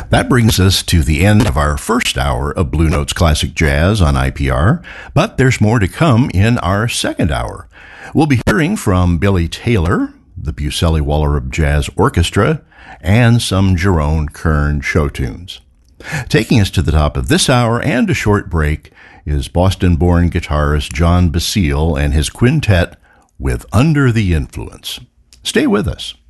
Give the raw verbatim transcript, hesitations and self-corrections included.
That brings us to the end of our first hour of Blue Notes Classic Jazz on I P R, but there's more to come in our second hour. We'll be hearing from Billy Taylor, the Buceli-Wallerup Jazz Orchestra, and some Jerome Kern show tunes. Taking us to the top of this hour and a short break is Boston-born guitarist John Basile and his quintet with Under the Influence. Stay with us.